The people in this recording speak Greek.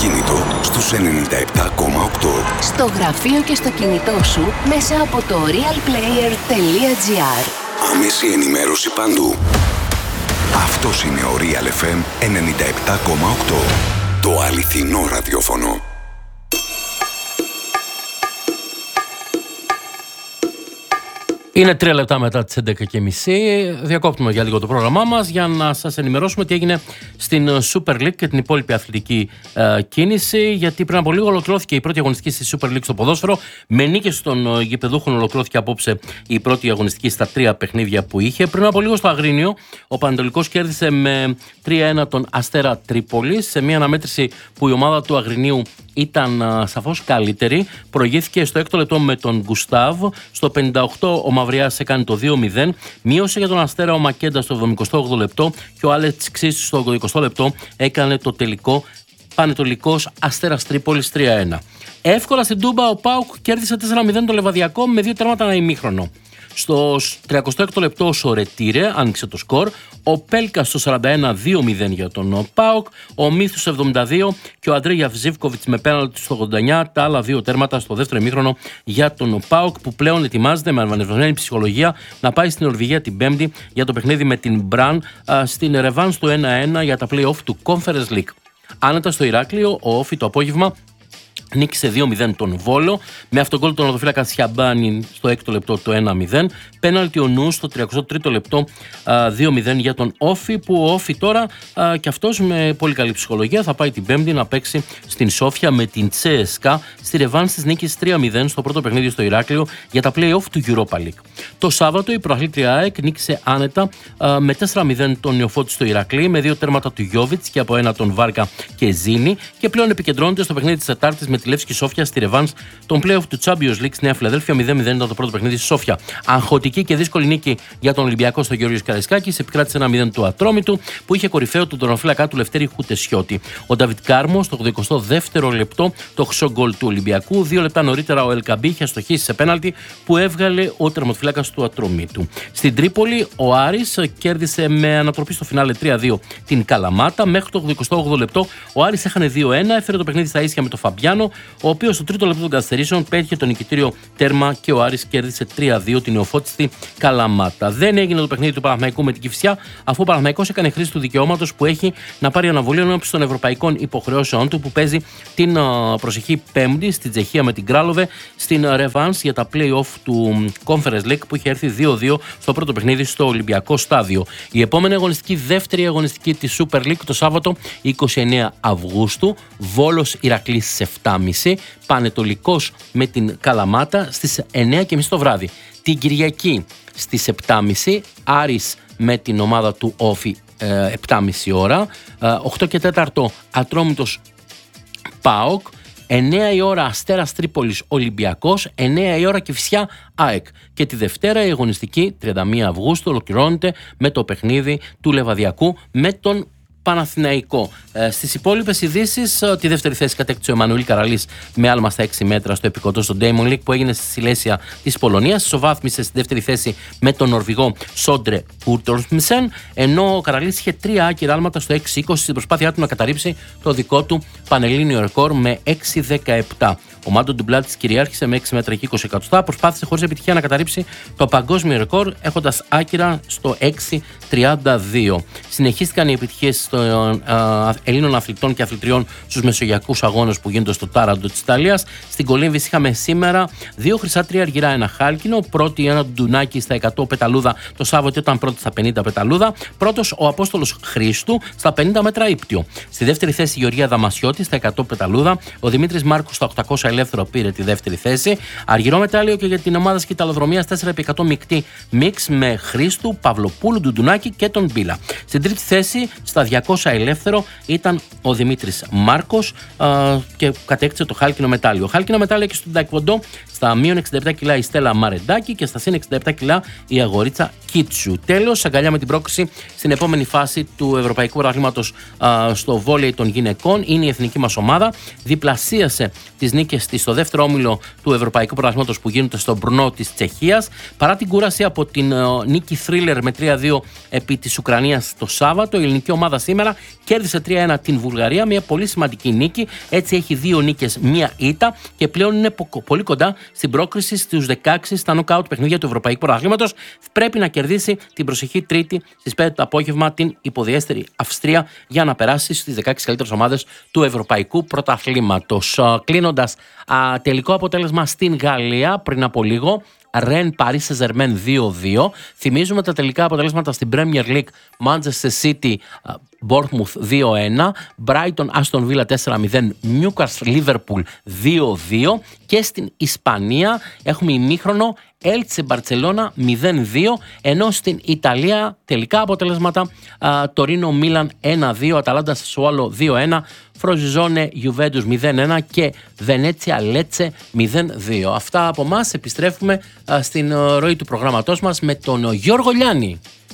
αυτοκίνητο στους 97,8. Στο γραφείο και στο κινητό σου μέσα από το realplayer.gr. Άμεση ενημέρωση παντού. Αυτός είναι ο Real FM 97,8. Το αληθινό ραδιόφωνο. Είναι 3 λεπτά μετά τις 11:30. Διακόπτουμε για λίγο το πρόγραμμά μας για να σας ενημερώσουμε τι έγινε στην Super League και την υπόλοιπη αθλητική κίνηση. Γιατί πριν από λίγο ολοκληρώθηκε η πρώτη αγωνιστική στη Super League στο ποδόσφαιρο. Με νίκες των γηπεδούχων ολοκληρώθηκε απόψε η πρώτη αγωνιστική στα 3 παιχνίδια που είχε. Πριν από λίγο στο Αγρίνιο, ο Πανετολικός κέρδισε με 3-1 τον Αστέρα Τρίπολης σε μια αναμέτρηση που η ομάδα του Αγρινίου ήταν σαφώς καλύτερη. Προηγήθηκε στο 6ο λεπτό με τον Γκουστάβ. Στο 58 ο Μαυριάς έκανε το 2-0. Μείωσε για τον Αστέρα ο Μακέντα στο 78 λεπτό και ο Άλετς Ξής στο 20 λεπτό έκανε το τελικό. Πανετολικός Αστέρας Τρίπολης 3-1. Εύκολα στην Τούμπα ο ΠΑΟΚ κέρδισε 4-0 το Λεβαδιακό με 2 τέρματα ένα ημίχρονο. Στο 36ο λεπτό ο Σορετήρε άνοιξε το σκορ. Ο Πέλκα στο 41 2-0 για τον ΠΑΟΚ. Ο Μίθου στο 72 και ο Αντρέγια Ζίβκοβιτς με πέναλτι στο 89. Τα άλλα 2 τέρματα στο δεύτερο ημίχρονο για τον ΠΑΟΚ που πλέον ετοιμάζεται με ανεβασμένη ψυχολογία να πάει στην Νορβηγία την Πέμπτη για το παιχνίδι με την Μπραν στην ρεβάνς του 1-1 για τα play-off του Conference League. Άνετα στο Ηράκλειο, ο Όφι το απόγευμα νίκησε 2-0 τον Βόλο με αυτογκόλ τον οδοφύλακα Σιαμπάνι στο 6ο λεπτό το 1-0. Πέναλτι ο Νου στο 33ο λεπτό 2-0 για τον Όφι, που ο Όφι τώρα και αυτός με πολύ καλή ψυχολογία θα πάει την Πέμπτη να παίξει στην Σόφια με την Τσέσκα στη ρεβάνς της νίκης 3-0 στο πρώτο παιχνίδι στο Ηράκλειο για τα play-off του Europa League. Το Σάββατο η προαθλήτρια ΑΕΚ νίκησε άνετα με 4-0 τον Νεοφώτη στο Ηρακλή με 2 τέρματα του Γιόβιτς και από ένα τον Βάρκα και Ζήνη και πλέον επικεντρώνεται στο παιχνίδι της Τετάρτης με τη Λεύσκη Σόφια στη ρεβάνς των play-off του Champions League στη Νέα Φιλαδέλφια. 0-0 ήταν το πρώτο παιχνίδι στη Σόφια. Αγχωτική και δύσκολη νίκη για τον Ολυμπιακό στο Γεώργιος Καραϊσκάκης. Επικράτησε 1-0 του Ατρόμητου που είχε κορυφαίο τον τερματοφύλακα του Λευτέρη Χουτεσιώτη. Ο Νταβιτ Κάρμο στο 82ο λεπτό το χρυσό γκολ του Ολυμπιακού. 2 λεπτά νωρίτερα ο Ελκαμπή είχε αστοχήσει σε πέναλτι που έβγαλε ο τερματοφύλακας του Ατρομήτου. Στην Τρίπολη ο Άρης κέρδισε με ανατροπή στο φινάλε 3-2 την Καλαμάτα. Μέχρι το 88ο λεπτό ο Άρης έχανε 2-1. Έφερε το παιχνίδι στα ίσια με τον Φαμπιάνο, ο οποίος στο 3ο λεπτό των καθυστερήσεων πέτυχε το νικητήριο τέρμα και ο Άρης κέρδισε 3-2 την νεοφώτιστη Καλαμάτα. Δεν έγινε το παιχνίδι του Παναθηναϊκού με την Κηφισιά, αφού ο Παναθηναϊκός έκανε χρήση του δικαιώματος που έχει να πάρει αναβολή ενώπιση των ευρωπαϊκών υποχρεώσεων του που παίζει την προσεχή Πέμπτη στην Τσεχία με την Κράλοβε στην ρεβάνς για τα play-off του Conference League που είχε έρθει 2-2 στο πρώτο παιχνίδι στο Ολυμπιακό Στάδιο. Η επόμενη αγωνιστική, δεύτερη αγωνιστική της Super League το Σάββατο 29 Αυγούστου, Βόλος Ηρακλής στις 7.30, Πανετολικός με την Καλαμάτα στις 9.30 το βράδυ. Την Κυριακή στις 7.30 Άρης με την ομάδα του Όφι 7.30 ώρα, 8 και 4 Ατρόμητος ΠΑΟΚ, 9 η ώρα Αστέρας Τρίπολης Ολυμπιακός, 9 η ώρα Κηφισιά ΑΕΚ. Και τη Δευτέρα η αγωνιστική 31 Αυγούστου ολοκληρώνεται με το παιχνίδι του Λεβαδιακού με τον Παναθηναϊκό. Στις υπόλοιπες ειδήσεις, τη δεύτερη θέση κατέκτησε ο Εμμανουήλ Καραλής με άλμα στα 6 μέτρα στο επικοτό στο Diamond League που έγινε στη Σιλέσια της Πολωνίας. Ισοβάθμισε στη δεύτερη θέση με τον Νορβηγό Σόντρε Κούρτορμσεν, ενώ ο Καραλής είχε 3 άκυρα άλματα στο 6-20 στην προσπάθειά του να καταρρύψει το δικό του πανελλήνιο ρεκόρ με 6-17. Ο Μάντο Ντουμπλάτης κυριάρχησε με 6 μέτρα και 20 εκατοστά. Προσπάθησε χωρίς επιτυχία να καταρρύψει το παγκόσμιο ρεκόρ έχοντας άκυρα στο 6-32. Συνεχίστηκαν οι επιτυχίες των Ελλήνων αθλητών και αθλητριών στους μεσογειακούς αγώνες που γίνονται στο Τάραντο της Ιταλίας. Στην Κολύμβηση είχαμε σήμερα 2 χρυσά, 3 αργυρά, 1 χάλκινο. Πρώτη ένα ντουνάκι στα 100 πεταλούδα το Σάββατο, ήταν πρώτη στα 50 πεταλούδα. Πρώτος ο Απόστολος Χρήστου στα 50 μέτρα ύπτιο. Στη δεύτερη θέση η Γεωργία Δαμασιώτη στα 100 πεταλούδα. Ο Δημήτρης Μάρκος στα 800 ελεύθερο πήρε τη δεύτερη θέση. Αργυρό μετάλλιο και για την ομάδα σκηταλοδρομίας 4x100 μεικτή μίξ με Χρήστου, Παυλοπούλου, Ντουντουνάκη και τον Μπίλα. Στην τρίτη θέση στα 200 ελεύθερο ήταν ο Δημήτρης Μάρκος και κατέκτησε το χάλκινο μετάλλιο. Χάλκινο μετάλλιο και στον Ταϊκβοντό στα μείον 67 κιλά η Στέλλα Μαρεντάκη και στα συν 67 κιλά η Αγορίτσα Κίτσου. Τέλος, αγκαλιά με την πρόκριση στην επόμενη φάση του Ευρωπαϊκού Πρωταθλήματος στο βόλεϊ των γυναικών είναι η εθνική μας ομάδα. Διπλασίασε τις νίκες της στο δεύτερο όμιλο του Ευρωπαϊκού Πρωταθλήματος που γίνονται στο Μπρνό της Τσεχίας. Παρά την κούραση από την νίκη Θρίλερ με 3-2 επί της Ουκρανίας το Σάββατο. Η ελληνική ομάδα σήμερα κέρδισε 3-1 την Βουλγαρία, μια πολύ σημαντική νίκη. Έτσι έχει 2 νίκες, 1 ήττα και πλέον είναι πολύ κοντά στην πρόκριση στους 16 στα νοκάουτ παιχνίδια του Ευρωπαϊκού Πρωταθλήματος. Πρέπει να κερδίσει την προσεχή Τρίτη στις 5 το απόγευμα την υποδιέστερη Αυστρία για να περάσει στις 16 καλύτερες ομάδες του Ευρωπαϊκού Πρωταθλήματος. Κλείνοντας, τελικό αποτέλεσμα στην Γαλλία πριν από λίγο. Ρεν Paris Saint-Germain 2-2. Θυμίζουμε τα τελικά αποτελέσματα στην Premier League. Manchester City Bournemouth 2-1. Brighton Aston Villa 4-0. Newcastle Liverpool 2-2. Και στην Ισπανία έχουμε ημίχρονο Elche Barcelona 0-2. Ενώ στην Ιταλία τελικά αποτελέσματα Torino Milan 1-2. Atalanta Sassuolo 2-1. Frosinone Juventus 0-1 και Venezia Lecce 0-2. Αυτά από εμάς. Επιστρέφουμε στην ροή του προγράμματός μας με τον Γιώργο Λιάννη.